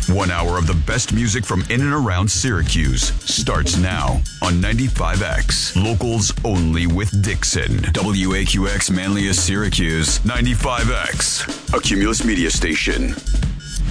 1 hour of the best music from in and around Syracuse starts now on 95X. Locals only with Dixon. WAQX Manlius Syracuse. 95X. A Cumulus Media Station.